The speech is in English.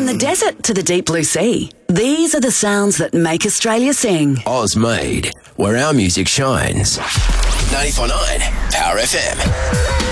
the desert to the deep blue sea, these are the sounds that make Australia sing. Oz made, where our music shines. 94.9 Power FM.